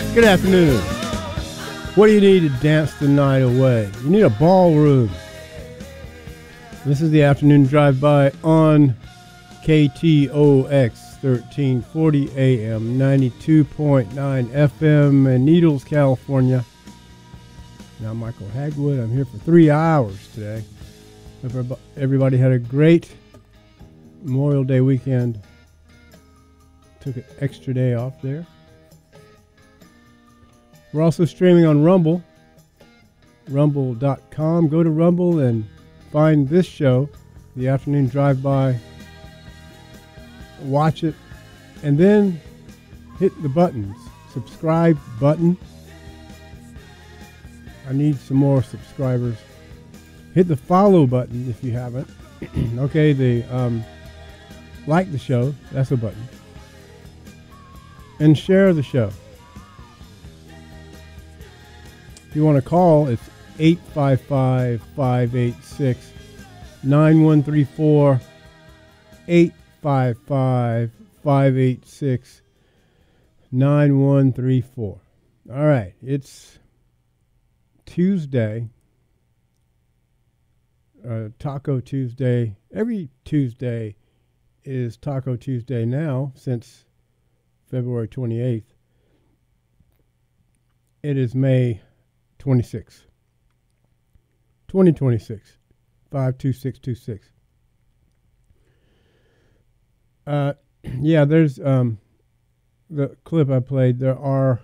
Good afternoon. What do you need to dance the night away? You need a ballroom. This is the afternoon drive-by on KTOX 1340 AM, 92.9 FM in Needles, California. Now, Michael Hagwood. I'm here for 3 hours today. Hope everybody had a great Memorial Day weekend. Took an extra day off there. We're also streaming on Rumble, rumble.com. Go to Rumble and find this show, the Afternoon Drive-By. Watch it, and then hit the buttons. Subscribe button. I need some more subscribers. Hit the follow button if you haven't. Okay, like the show. That's a button. And share the show. If you want to call, it's 855-586-9134, 855-586-9134. All right, it's Tuesday, Taco Tuesday. Every Tuesday is Taco Tuesday now since February 28th. It is May 26, 2026, 52626. Yeah, there's the clip I played. There are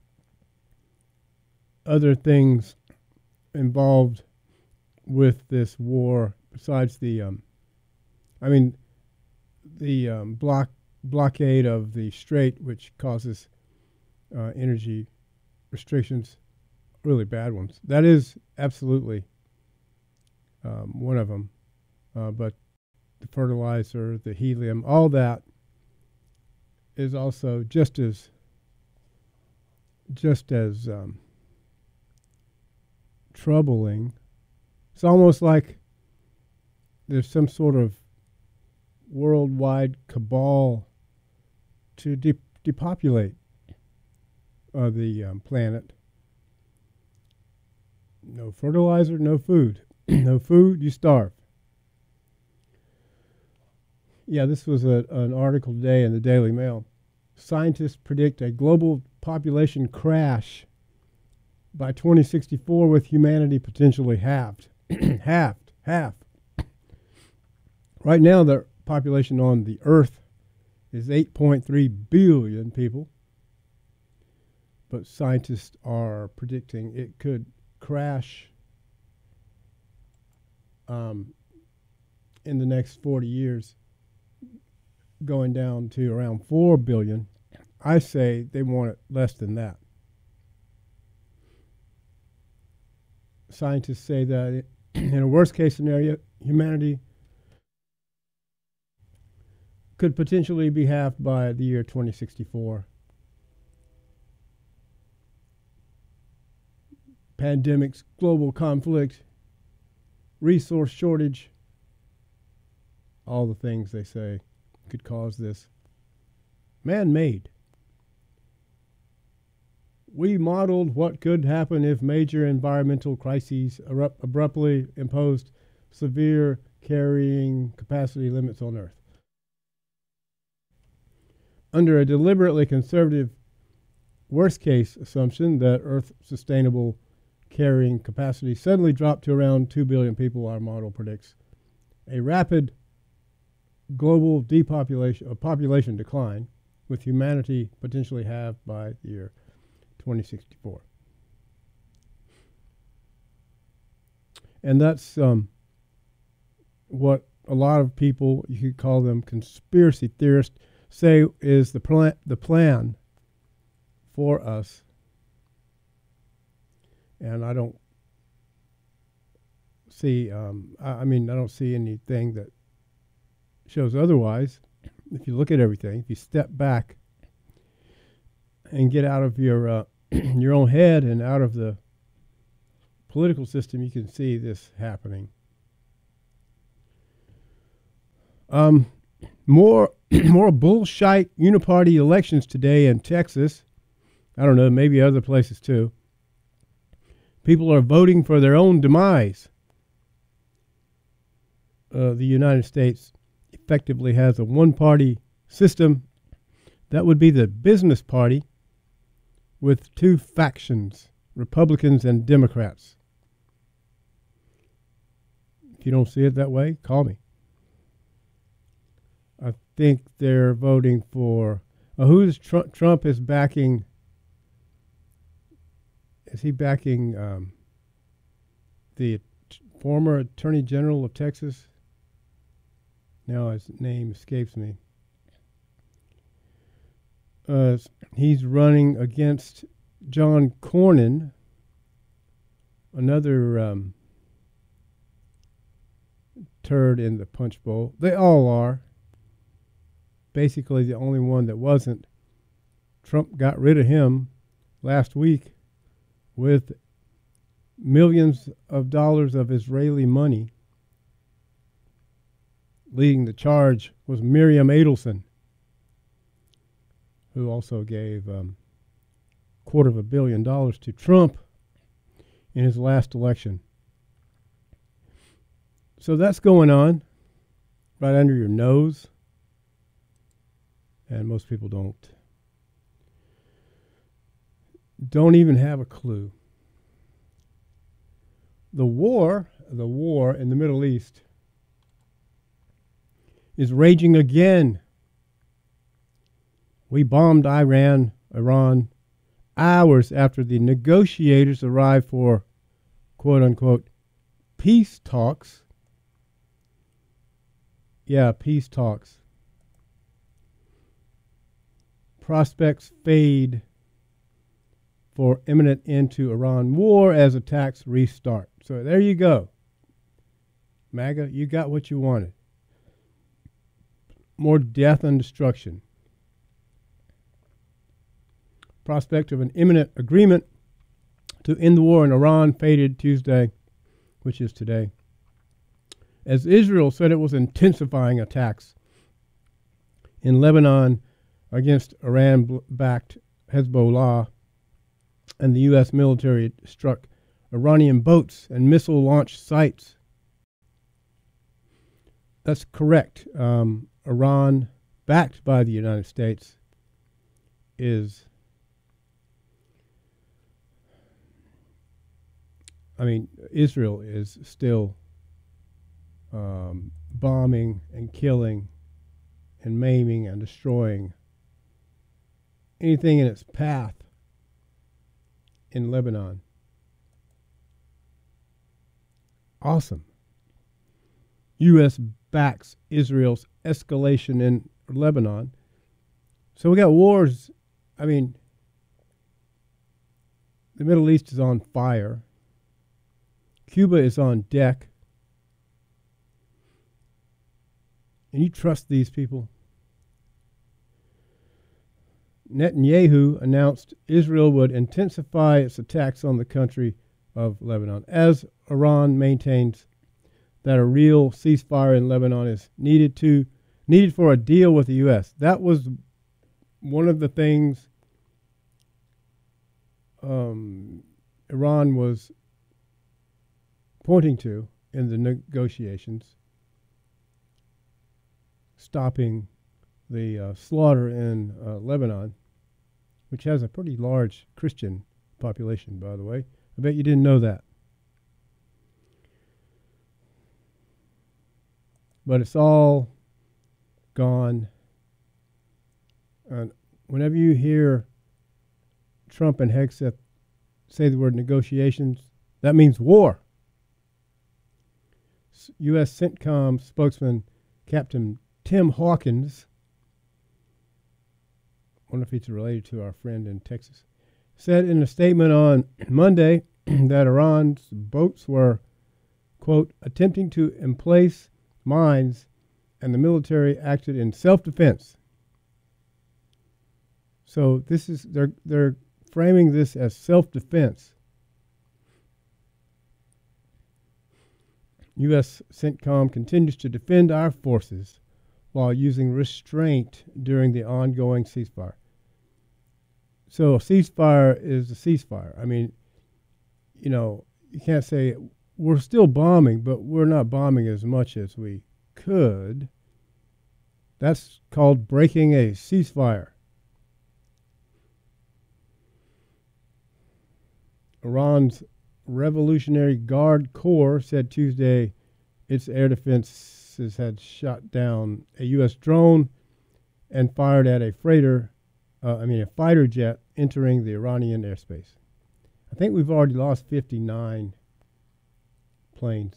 other things involved with this war besides the blockade of the strait, which causes energy restrictions. Really bad ones. That is absolutely one of them. But the fertilizer, the helium, all that is also just as troubling. It's almost like there's some sort of worldwide cabal to depopulate the planet. No fertilizer, no food. No food, you starve. Yeah, this was an article today in the Daily Mail. Scientists predict a global population crash by 2064 with humanity potentially halved. Half. Right now, the population on the Earth is 8.3 billion people. But scientists are predicting it could crash in the next 40 years, going down to around 4 billion. I say they want it less than that. Scientists say that in a worst case scenario, humanity could potentially be halved by the year 2064. Pandemics, global conflict, resource shortage, all the things they say could cause this. Man-made. We modeled what could happen if major environmental crises abruptly imposed severe carrying capacity limits on Earth. Under a deliberately conservative worst-case assumption that Earth's sustainable carrying capacity suddenly dropped to around 2 billion people, our model predicts a rapid global population decline, with humanity potentially halved by the year 2064. And that's what a lot of people, you could call them conspiracy theorists, say is the plan for us. And I don't see, I don't see anything that shows otherwise. If you look at everything, if you step back and get out of your your own head and out of the political system, you can see this happening. More bullshit uniparty elections today in Texas. I don't know, maybe other places too. People are voting for their own demise. The United States effectively has a one-party system. That would be the business party with two factions, Republicans and Democrats. If you don't see it that way, call me. I think they're voting for who's Trump is backing. Is he backing the former Attorney General of Texas? Now his name escapes me. He's running against John Cornyn, another turd in the punch bowl. They all are. Basically, the only one that wasn't. Trump got rid of him last week with millions of dollars of Israeli money. Leading the charge was Miriam Adelson, who also gave $250 million to Trump in his last election. So that's going on right under your nose. And most people don't even have a clue. The war in the Middle East is raging again. We bombed Iran hours after the negotiators arrived for quote-unquote peace talks. Yeah, peace talks. Prospects fade for imminent end to Iran war as attacks restart. So there you go. MAGA, you got what you wanted. More death and destruction. Prospect of an imminent agreement to end the war in Iran faded Tuesday, which is today, as Israel said it was intensifying attacks in Lebanon against Iran-backed Hezbollah, and the U.S. military struck Iranian boats and missile launch sites. That's correct. Iran, backed by the United States, Israel is still bombing and killing and maiming and destroying anything in its path in Lebanon. Awesome. U.S. backs Israel's escalation in Lebanon. So we got wars. The Middle East is on fire. Cuba is on deck. And you trust these people? Netanyahu announced Israel would intensify its attacks on the country of Lebanon, as Iran maintains that a real ceasefire in Lebanon is needed for a deal with the U.S. That was one of the things Iran was pointing to in the negotiations, stopping the slaughter in Lebanon, which has a pretty large Christian population, by the way. I bet you didn't know that. But it's all gone. And whenever you hear Trump and Hegseth say the word negotiations, that means war. U.S. CENTCOM spokesman Captain Tim Hawkins, I wonder if he's related to our friend in Texas, said in a statement on Monday that Iran's boats were, quote, attempting to emplace mines and the military acted in self-defense. So this is they're framing this as self-defense. U.S. CENTCOM continues to defend our forces while using restraint during the ongoing ceasefire. So a ceasefire is a ceasefire. I mean, you can't say we're still bombing, but we're not bombing as much as we could. That's called breaking a ceasefire. Iran's Revolutionary Guard Corps said Tuesday its air defenses had shot down a U.S. drone and fired at a fighter jet entering the Iranian airspace. I think we've already lost 59 planes.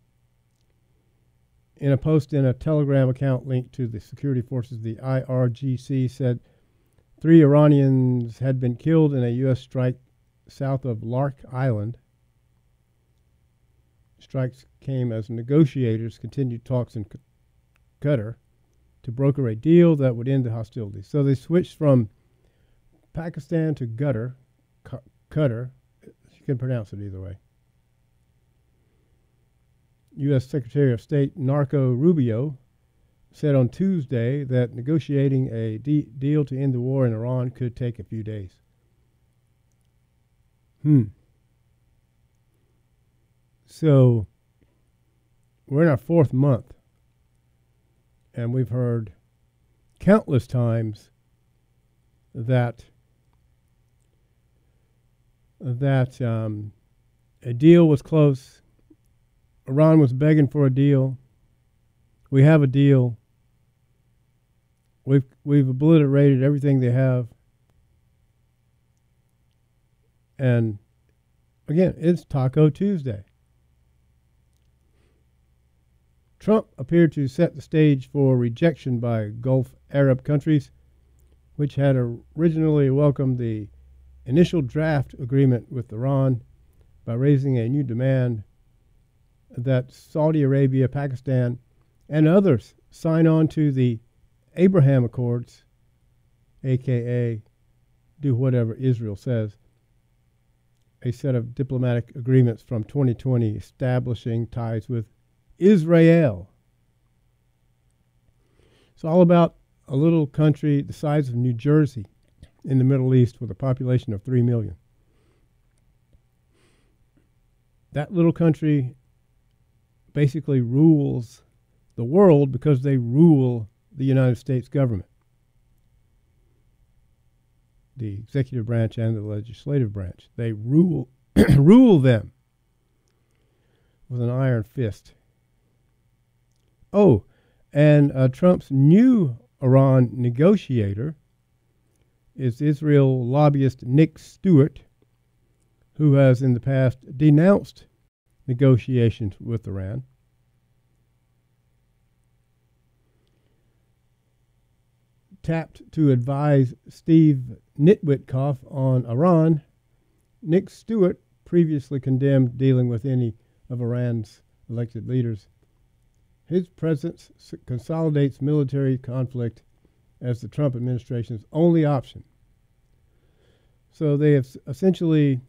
In a post in a Telegram account linked to the security forces, the IRGC said 3 Iranians had been killed in a U.S. strike south of Lark Island. Strikes came as negotiators continued talks in Qatar to broker a deal that would end the hostilities. So they switched from Pakistan to Qatar. You can pronounce it either way. U.S. Secretary of State Marco Rubio said on Tuesday that negotiating a deal to end the war in Iran could take a few days. So we're in our 4th month, and we've heard countless times that a deal was close. Iran was begging for a deal. We have a deal. We've obliterated everything they have. And again, it's Taco Tuesday. Trump appeared to set the stage for rejection by Gulf Arab countries, which had originally welcomed the initial draft agreement with Iran by raising a new demand that Saudi Arabia, Pakistan, and others sign on to the Abraham Accords, a.k.a. do whatever Israel says, a set of diplomatic agreements from 2020 establishing ties with Israel. It's all about a little country the size of New Jersey in the Middle East with a population of 3 million. That little country basically rules the world because they rule the United States government, the executive branch and the legislative branch. They rule rule them with an iron fist. Oh, and Trump's new Iran negotiator is Israel lobbyist Nick Stewart, who has in the past denounced negotiations with Iran. Tapped to advise Steve Nitwitkoff on Iran, Nick Stewart previously condemned dealing with any of Iran's elected leaders. His presence consolidates military conflict as the Trump administration's only option. So they have essentially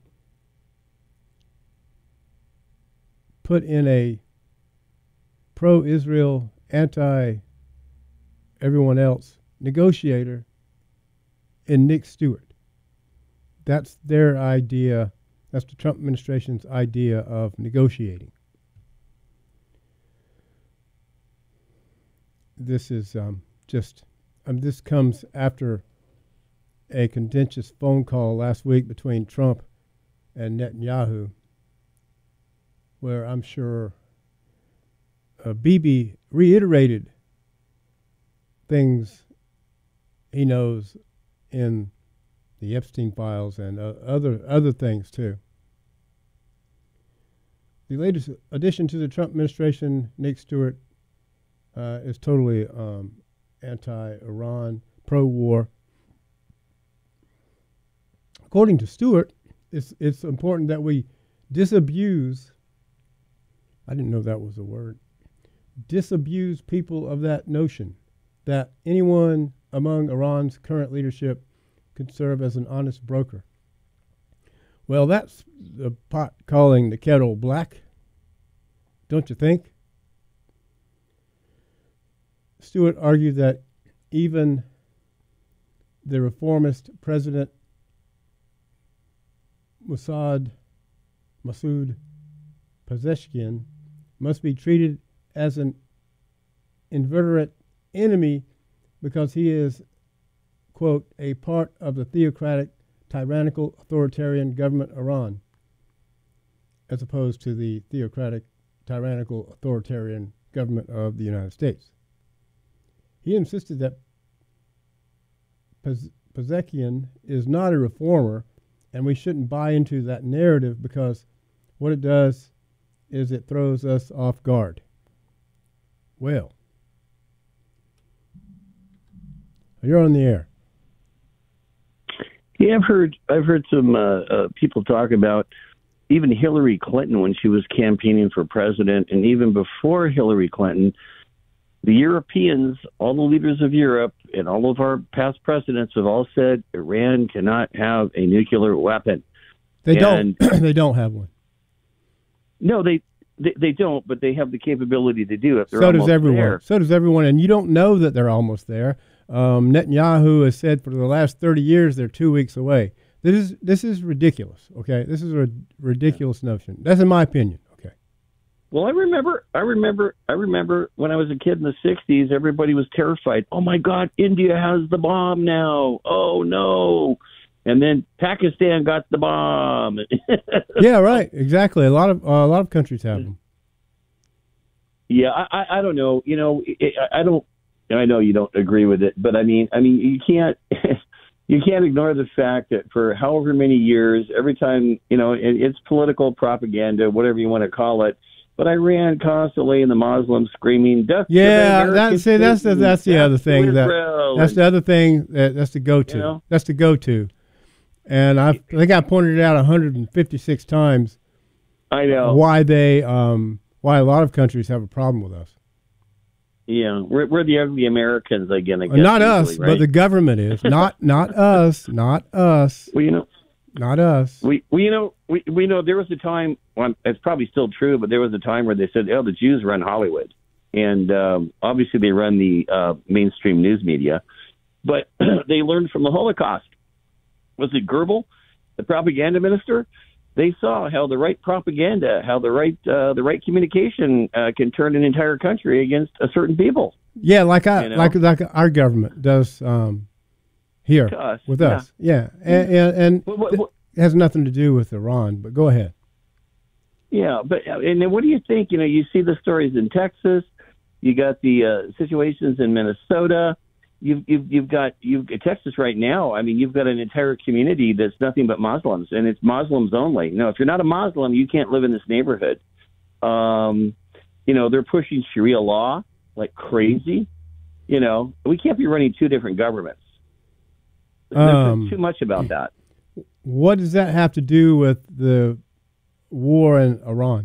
put in a pro-Israel, anti-everyone else negotiator in Nick Stewart. That's their idea. That's the Trump administration's idea of negotiating. This is this comes after a contentious phone call last week between Trump and Netanyahu, where I'm sure Bibi reiterated things he knows in the Epstein files and other things too. The latest addition to the Trump administration, Nick Stewart, is totally anti-Iran, pro-war. According to Stewart, it's important that we disabuse. I didn't know that was a word. Disabuse people of that notion that anyone among Iran's current leadership could serve as an honest broker. Well, that's the pot calling the kettle black, don't you think? Stewart argued that even the reformist President Mossad Masoud Pezeshkian must be treated as an inveterate enemy because he is, quote, a part of the theocratic, tyrannical, authoritarian government Iran, as opposed to the theocratic, tyrannical, authoritarian government of the United States. He insisted that Pezeshkian is not a reformer, and we shouldn't buy into that narrative because what it does is it throws us off guard. Well, you're on the air. Yeah, I've heard some people talk about even Hillary Clinton when she was campaigning for president, and even before Hillary Clinton, the Europeans, all the leaders of Europe, and all of our past presidents have all said Iran cannot have a nuclear weapon. They don't. They don't have one. No, they don't, but they have the capability to do it. So does everyone. There. So does everyone, and you don't know that they're almost there. Netanyahu has said for the last 30 years they're 2 weeks away. This is ridiculous. Okay, this is a ridiculous notion. That's in my opinion. Okay. Well, I remember when I was a kid in the 60s, everybody was terrified. Oh my God, India has the bomb now. Oh no. And then Pakistan got the bomb. Yeah, right. Exactly. A lot of countries have them. Yeah, I don't know. You know, I don't. I know you don't agree with it, but I mean, you can't ignore the fact that for however many years, every time, you know, it's political propaganda, whatever you want to call it. But Iran constantly and the Muslims screaming death. Yeah, that's the other thing. That's the other thing that's the go-to. You know? That's the go-to. And I think I pointed it out 156 times. I know why a lot of countries have a problem with us. Yeah, we're the ugly Americans again. I guess, not us, right? But the government is not us, not us. Well, you know, not us. We know there was a time. Well, it's probably still true, but there was a time where they said, "Oh, the Jews run Hollywood," and obviously they run the mainstream news media. But they learned from the Holocaust. Was it Goebbels, the propaganda minister? They saw how the right propaganda, how the right communication can turn an entire country against a certain people. Yeah, like our government does here with us. Yeah, and it has nothing to do with Iran. But go ahead. Yeah, but and then what do you think? You know, you see the stories in Texas. You got the situations in Minnesota. You've got Texas right now. I mean, you've got an entire community that's nothing but Muslims, and it's Muslims only. You know, if you're not a Muslim, you can't live in this neighborhood. You know, they're pushing Sharia law like crazy. You know, we can't be running two different governments. There's too much about that. What does that have to do with the war in Iran?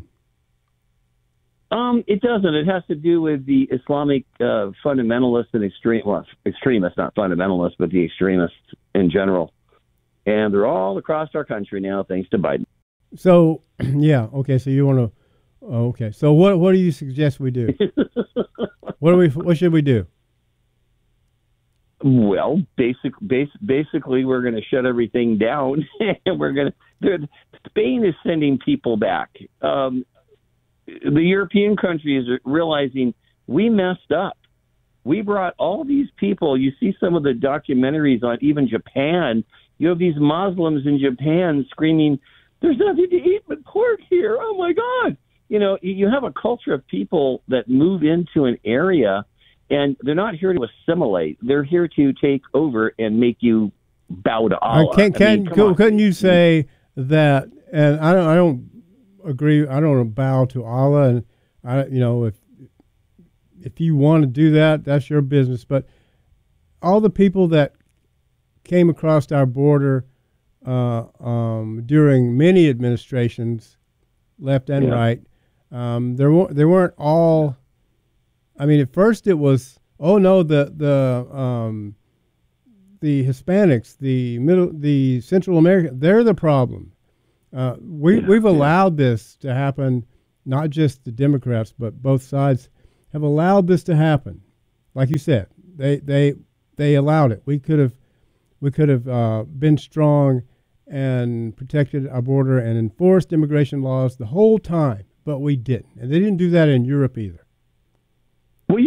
It doesn't. It has to do with the Islamic fundamentalists and extremists, not fundamentalists, but the extremists in general. And they're all across our country now, thanks to Biden. So, yeah, okay. So you want to, okay. So what do you suggest we do? What should we do? Well, basically, we're going to shut everything down, and Spain is sending people back. The European countries are realizing we messed up. We brought all these people. You see some of the documentaries on even Japan. You have these Muslims in Japan screaming, "There's nothing to eat but pork here. Oh, my God." You know, you have a culture of people that move into an area, and they're not here to assimilate. They're here to take over and make you bow to Allah. Couldn't you say that? And I don't agree. I don't bow to Allah, and if you want to do that, that's your business. But all the people that came across our border during many administrations, left and right, they weren't all. I mean, at first it was, oh no, the Hispanics, the Central American, they're the problem. We've allowed this to happen, not just the Democrats, but both sides have allowed this to happen. Like you said, they allowed it. We could have been strong and protected our border and enforced immigration laws the whole time, but we didn't. And they didn't do that in Europe either. Well,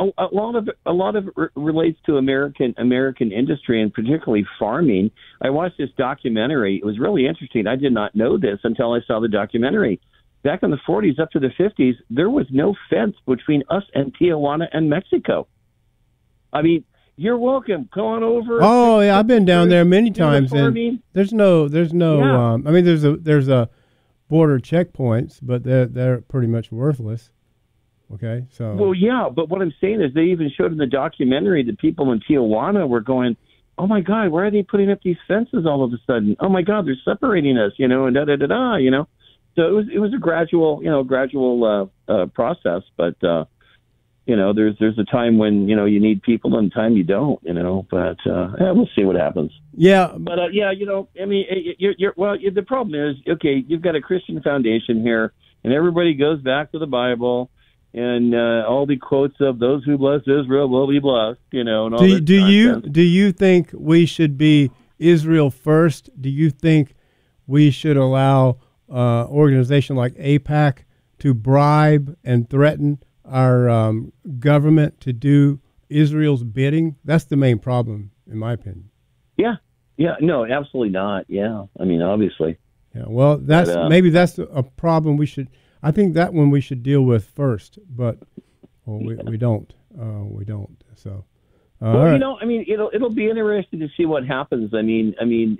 a lot of it relates to American industry and particularly farming. I watched this documentary. It was really interesting. I did not know this until I saw the documentary. Back in the 40s up to the 50s, there was no fence between us and Tijuana and Mexico. I mean, you're welcome. Come on over. Oh yeah, I've been down there many times, and there's no. Yeah. I mean, there's a border checkpoints, but they're pretty much worthless. Okay, so. Well, yeah, but what I'm saying is they even showed in the documentary that people in Tijuana were going, "Oh my God, why are they putting up these fences all of a sudden? Oh my God, they're separating us, and da da da da, So it was a gradual process, but there's a time when you need people and time you don't, But we'll see what happens. Yeah, but I mean, the problem is, okay, you've got a Christian foundation here, and everybody goes back to the Bible. And all the quotes of "those who bless Israel will be blessed," and all that nonsense. Do you think we should be Israel first? Do you think we should allow organization like AIPAC to bribe and threaten our government to do Israel's bidding? That's the main problem, in my opinion. Yeah, no, absolutely not. Yeah, I mean, obviously. Yeah, well, maybe that's a problem we should. I think that one we should deal with first, but we don't. We don't. So, right. I mean, it'll be interesting to see what happens. I mean,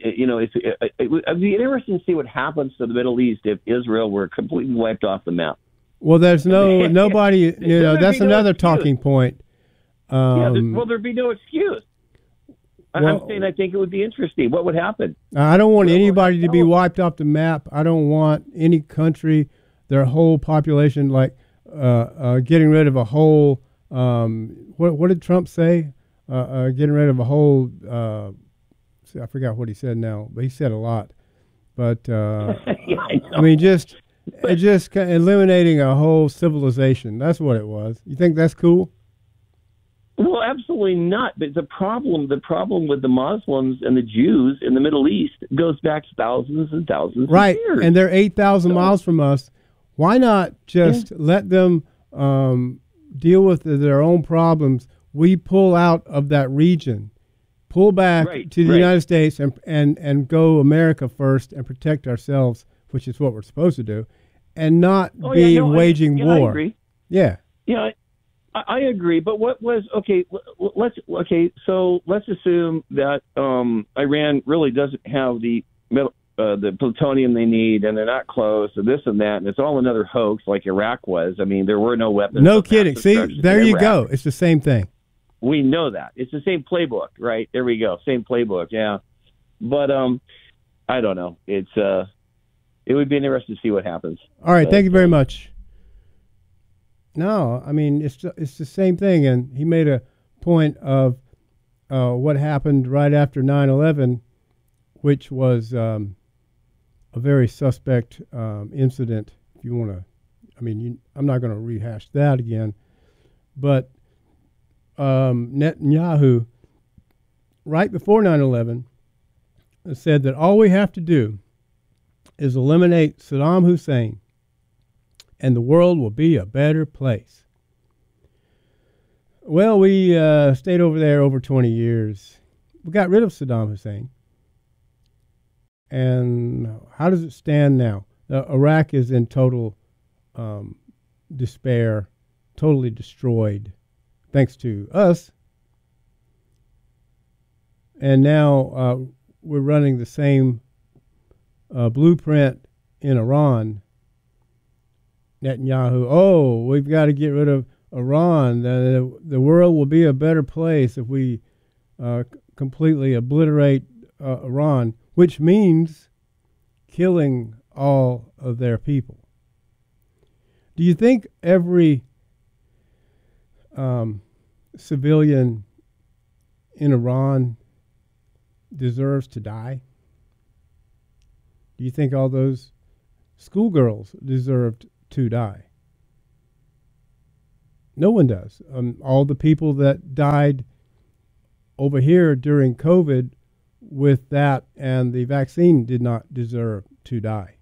it'd be interesting to see what happens to the Middle East if Israel were completely wiped off the map. Well, there's nobody. That's another talking point. There'd be no excuse. I'm saying I think it would be interesting. What would happen? I don't want anybody to be wiped off the map. I don't want any country, their whole population, like getting rid of a whole. What did Trump say? Getting rid of a whole. I forgot what he said now, but he said a lot. But I mean, just eliminating a whole civilization. That's what it was. You think that's cool? Well, absolutely not. But the problem with the Muslims and the Jews in the Middle East goes back thousands and thousands of years. Right, and they're 8,000 miles from us. Why not just let them deal with their own problems? We pull out of that region, pull back to the United States and go America first and protect ourselves, which is what we're supposed to do, and not waging war. I agree. Yeah. Yeah, I agree. But what was so let's assume that Iran really doesn't have the plutonium they need, and they're not close, and this and that, and it's all another hoax like Iraq was. I mean, there were no weapons. No kidding. See, there you go. It's the same thing. We know that. It's the same playbook, right? There we go. Same playbook, yeah. But I don't know. It would be interesting to see what happens. All right, thank you very much. No, I mean, it's the same thing, and he made a point of what happened right after 9/11, which was a very suspect incident. If you want to, I mean, I'm not going to rehash that again, but Netanyahu, right before 9/11, said that all we have to do is eliminate Saddam Hussein, and the world will be a better place. Well, we stayed over there over 20 years. We got rid of Saddam Hussein. And how does it stand now? Iraq is in total despair, totally destroyed, thanks to us. And now we're running the same blueprint in Iran. Netanyahu, we've got to get rid of Iran. The world will be a better place if we completely obliterate Iran, which means killing all of their people. Do you think every civilian in Iran deserves to die? Do you think all those schoolgirls deserved to die? No one does. All the people that died over here during COVID with that, and the vaccine did not deserve to die.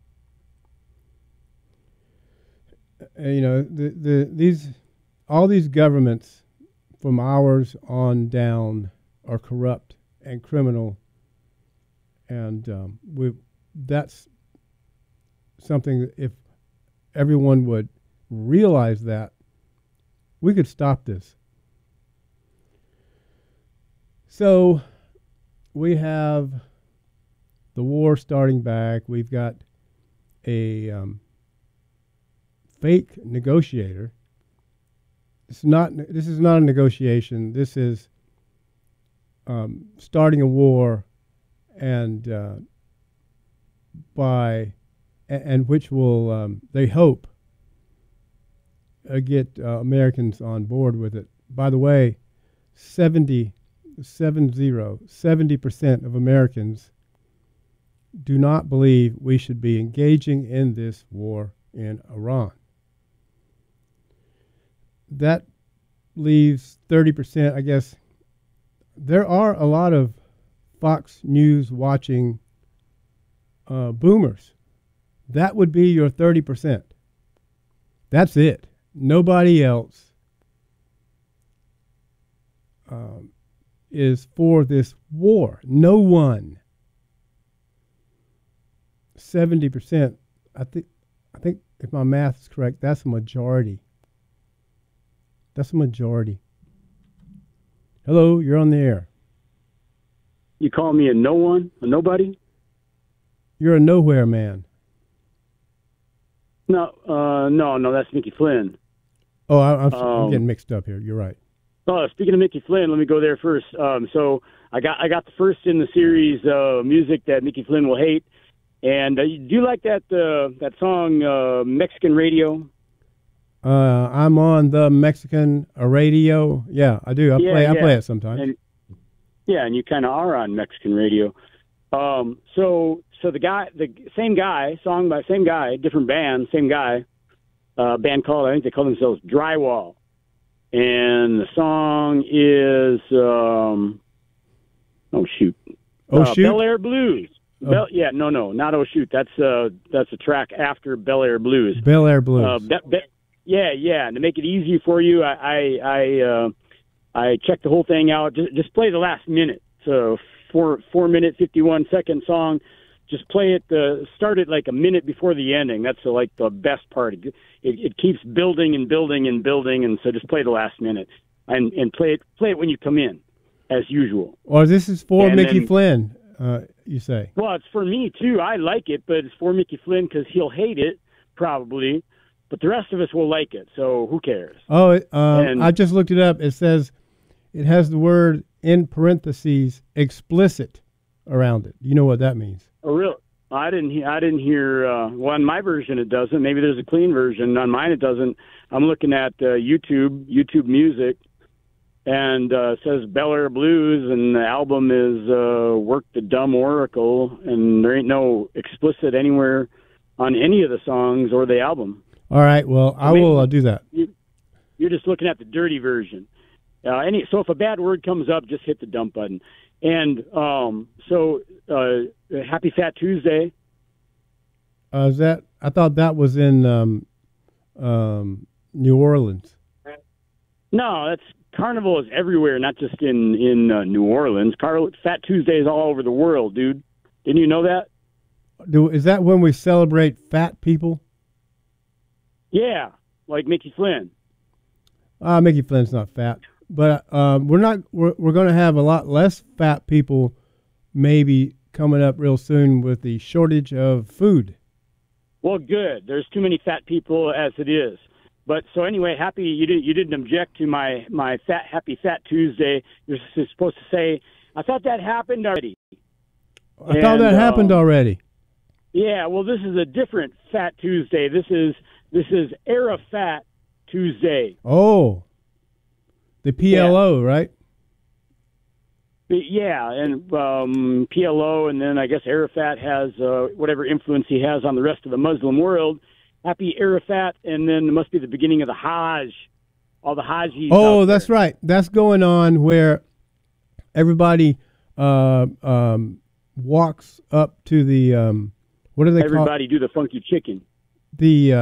You know, all these governments from ours on down are corrupt and criminal, and that's something that if everyone would realize that, we could stop this. So we have the war starting back. We've got a fake negotiator. This is not a negotiation. This is starting a war, and which will they hope get Americans on board with it. By the way, 70% of Americans do not believe we should be engaging in this war in Iran. That leaves 30%, I guess. There are a lot of Fox News watching boomers. That would be your 30%. That's it. Nobody else is for this war. No one. 70%. I think if my math is correct, that's a majority. That's a majority. Hello, you're on the air. You call me a no one, a nobody? You're a nowhere man. No, that's Mickey Flynn. Oh, I'm getting mixed up here. You're right. Oh, speaking of Mickey Flynn, let me go there first. So I got the first in the series, music that Mickey Flynn will hate. And do you like that song, Mexican Radio? I'm on the Mexican radio. Yeah, I do. I play it sometimes. And you kind of are on Mexican radio. So the same guy, song by same guy, different band, same guy, band called, I think they call themselves Drywall. And the song is, Bel Air Blues. Oh. Not Oh Shoot. That's a track after Bel Air Blues. Bel Air Blues. Yeah. And to make it easy for you, I checked the whole thing out. Just play the last minute. So 4-minute, 51-second song. Just play it. Start it like a minute before the ending. That's like the best part. It keeps building and building and building, and so just play the last minute and play it when you come in, as usual. Or this is for Mickey Flynn. You say? Well, it's for me too. I like it, but it's for Mickey Flynn because he'll hate it probably, but the rest of us will like it. So who cares? Oh, I just looked it up. It says it has the word in parentheses explicit around it. You know what that means? Oh, really? I didn't hear. Well, on my version it doesn't. Maybe there's a clean version. On mine it doesn't. I'm looking at YouTube Music. And it says Bel Air Blues, and the album is Work the Dumb Oracle, and there ain't no explicit anywhere on any of the songs or the album. All right, well, I will do that. You're just looking at the dirty version. So if a bad word comes up, just hit the dump button. And Happy Fat Tuesday. I thought that was in New Orleans. No, that's... Carnival is everywhere, not just in New Orleans. Fat Tuesday is all over the world, dude. Didn't you know that? Is that when we celebrate fat people? Yeah, like Mickey Flynn. Mickey Flynn's not fat, but we're going to have a lot less fat people maybe coming up real soon with the shortage of food. Well, good. There's too many fat people as it is. But so anyway, you didn't object to my Happy Fat Tuesday. You're supposed to say, I thought that happened already. I thought that happened already. Yeah, well, this is a different Fat Tuesday. This is Arafat Tuesday. Oh, the PLO, right? Yeah, and PLO, and then I guess Arafat has whatever influence he has on the rest of the Muslim world. Happy Arafat, and then it must be the beginning of the Hajj. All the Hajjis. Oh, that's right. That's going on where everybody walks up to the what do they call Everybody do the funky chicken. the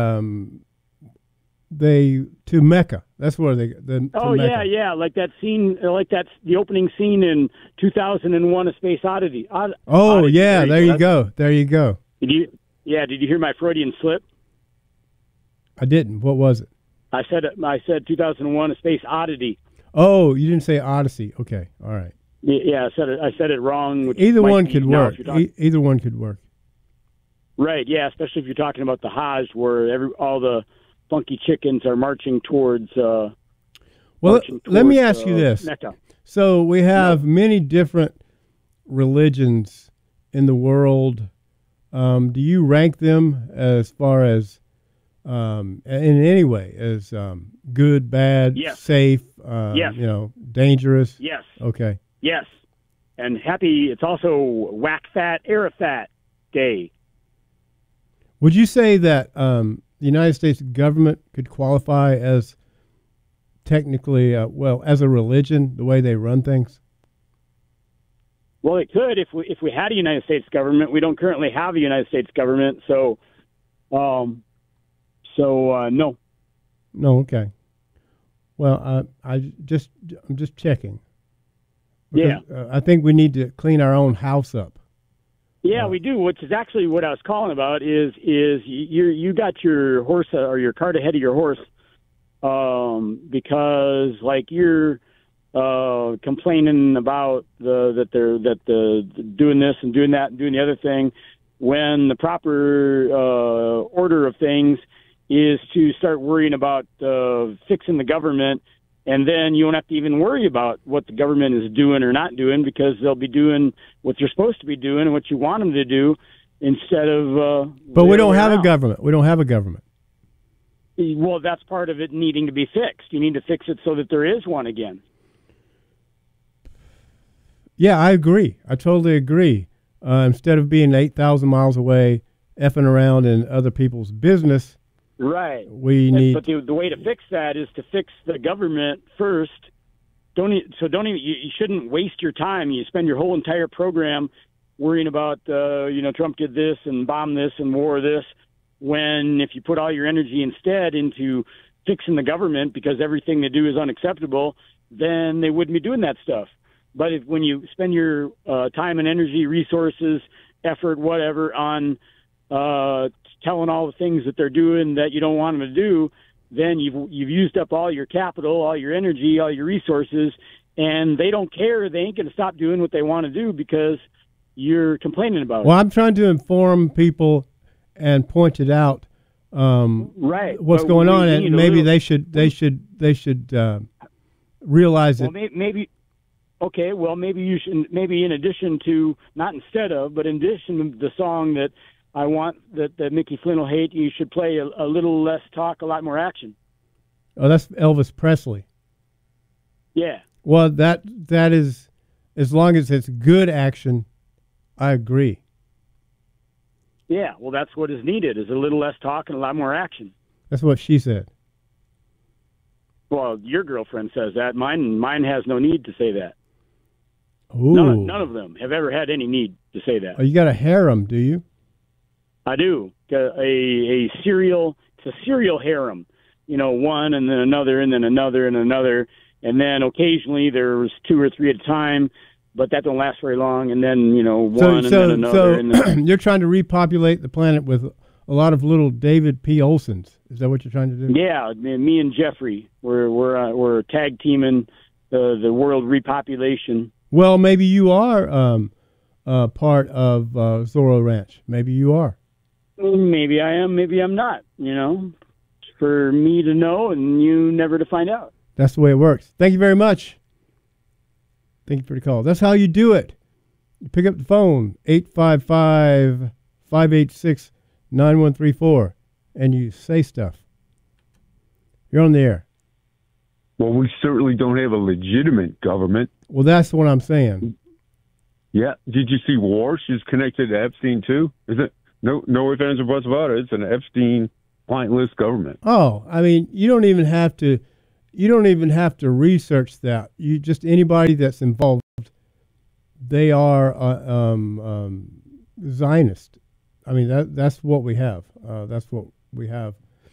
they to Mecca. That's where they Oh Mecca. yeah, like that scene, like that's the opening scene in 2001: A Space Odyssey. Oh Odyssey. yeah, there you go. There you go. Did you hear my Freudian slip? I didn't. What was it? I said 2001: A Space Oddity. Oh, you didn't say Odyssey. Okay, all right. Yeah, I said it wrong. Which Either might one be could now work. if you're talking- Either one could work. Right, yeah, especially if you're talking about the Hajj, where all the funky chickens are marching towards. Well, marching let me towards, ask you this. Mecca. So we have many different religions in the world. Do you rank them as far as in any way as good, bad, Yes. safe, Yes. dangerous? Yes, Okay. yes, and happy. It's also Whack Fat Arafat Day. Would you say that the United States government could qualify as technically, as a religion, the way they run things? Well, it could if we had a United States government. We don't currently have a United States government, so no. No. Okay. Well, I'm just checking. Because, I think we need to clean our own house up. Yeah, we do. Which is actually what I was calling about. Is you got your horse or your cart ahead of your horse, because like you're complaining about that they're doing this and doing that and doing the other thing, when the proper order of things is to start worrying about fixing the government. And then you won't have to even worry about what the government is doing or not doing, because they'll be doing what they're supposed to be doing and what you want them to do instead of. But we don't have a government. We don't have a government. Well, that's part of it needing to be fixed. You need to fix it so that there is one again. Yeah, I agree. I totally agree. Instead of being 8,000 miles away, effing around in other people's business. Right. But the way to fix that is to fix the government first. You shouldn't waste your time. You spend your whole entire program worrying about Trump did this and bombed this and wore this, when if you put all your energy instead into fixing the government because everything they do is unacceptable, then they wouldn't be doing that stuff. But when you spend your time and energy, resources, effort, whatever, on telling all the things that they're doing that you don't want them to do, then you've used up all your capital, all your energy, all your resources, and they don't care. They ain't going to stop doing what they want to do because you're complaining about it. Well, I'm trying to inform people and point it out right. what's going on, and maybe they should realize it. Maybe. Okay, well, maybe you should. Maybe in addition to, not instead of, but in addition to the song that I want that Mickey Flynn will hate, you should play a little less talk, a lot more action. Oh, that's Elvis Presley. Yeah. Well, that is, as long as it's good action, I agree. Yeah, well, that's what is needed, is a little less talk and a lot more action. That's what she said. Well, your girlfriend says that. Mine has no need to say that. Ooh. None of them have ever had any need to say that. Oh, you got a harem, do you? I do. It's a serial harem. One and then another and then another and another. And then occasionally there's 2 or 3 at a time, but that don't last very long. And then, one and then another. And then you're trying to repopulate the planet with a lot of little David P. Olsons. Is that what you're trying to do? Yeah, me and Jeffrey, we're tag teaming the world repopulation. Well, maybe you are part of Zorro Ranch. Maybe you are. Maybe I am. Maybe I'm not. It's for me to know and you never to find out. That's the way it works. Thank you very much. Thank you for the call. That's how you do it. You pick up the phone, 855-586-9134, and you say stuff. You're on the air. Well, we certainly don't have a legitimate government. Well, that's what I'm saying. Yeah. Did you see War? She's connected to Epstein, too? Is it? No ifs, ands, or buts about it. It's an Epstein pointless government. Oh, I mean, you don't even have to research that. You just, anybody that's involved they are Zionist. I mean, that's what we have. That's what we have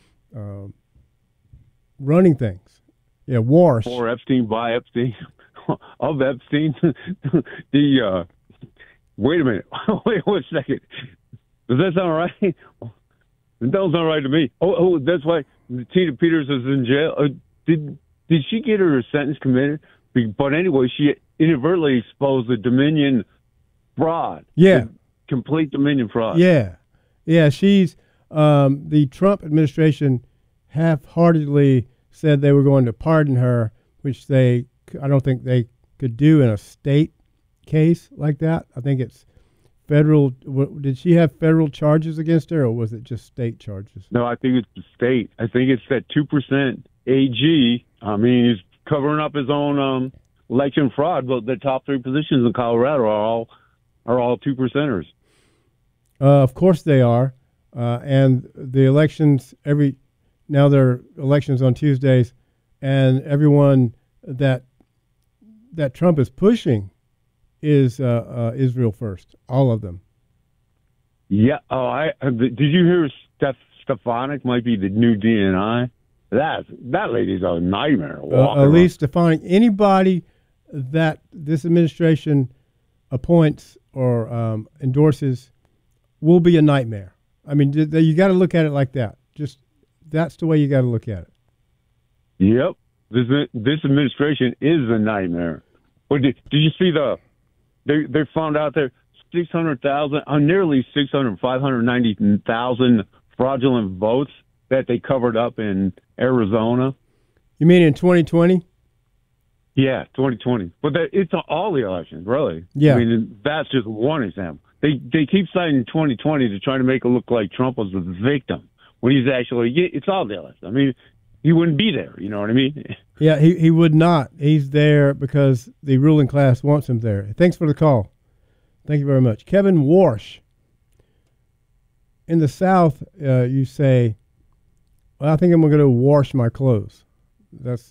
running things. Yeah, Warsh. For Epstein, by Epstein, of Epstein. The wait a minute. Wait 1 second. Does that sound right? It don't sound right to me. Oh, that's why Tina Peters is in jail. Did she get her sentence committed? But anyway, she inadvertently exposed the Dominion fraud. Yeah. Complete Dominion fraud. Yeah. Yeah, she's the Trump administration half-heartedly said they were going to pardon her, which I don't think they could do in a state case like that. I think it's federal. Did she have federal charges against her, or was it just state charges? No, I think it's the state. I think it's that 2% AG. I mean, he's covering up his own election fraud, but the top 3 positions in Colorado are all 2%ers. Of course they are, and the elections now there are elections on Tuesdays, and everyone that Trump is pushing is Israel first. All of them. Yeah. Oh, did you hear Stefanik might be the new DNI? That lady's a nightmare. Elise Stefanik. Anybody that this administration appoints or endorses will be a nightmare. I mean, you got to look at it like that. Just that's the way you got to look at it. Yep. This administration is a nightmare. Well, did you see they found out there 600,000, nearly 590,000 fraudulent votes that they covered up in Arizona. You mean in 2020? Yeah, 2020. But it's all the elections, really. Yeah. I mean, that's just one example. They keep citing 2020 to try to make it look like Trump was the victim when he's actually, it's all the elections. I mean, he wouldn't be there. You know what I mean? Yeah, he would not. He's there because the ruling class wants him there. Thanks for the call. Thank you very much. Kevin Warsh. In the South, you say, well, I think I'm going to wash my clothes. That's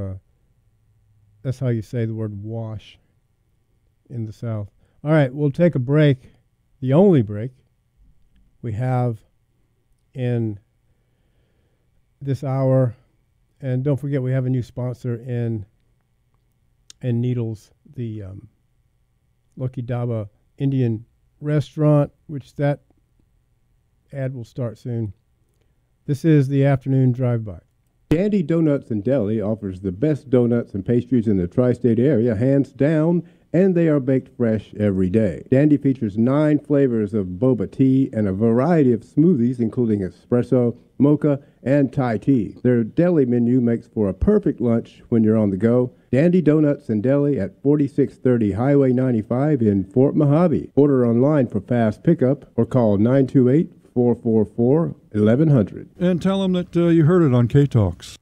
how you say the word wash in the South. All right, we'll take a break, the only break we have in this hour. And don't forget, we have a new sponsor in Needles, the Lucky Daba Indian restaurant, which that ad will start soon. This is the Afternoon Drive-By. Dandy Donuts and Deli offers the best donuts and pastries in the tri-state area, hands down, and they are baked fresh every day. Dandy features 9 flavors of boba tea and a variety of smoothies, including espresso, mocha, and Thai tea. Their deli menu makes for a perfect lunch when you're on the go. Dandy Donuts and Deli at 4630 Highway 95 in Fort Mojave. Order online for fast pickup or call 928-444-1100. And tell them that you heard it on K-Talks.